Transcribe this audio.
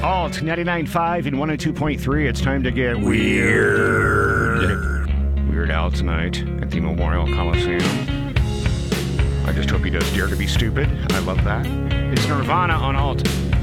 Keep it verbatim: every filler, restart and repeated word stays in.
Alt ninety-nine point five and one oh two point three. It's time to get weird. Weird Al tonight at the Memorial Coliseum. I just hope he does Dare to Be Stupid. I love that. It's Nirvana on Alt.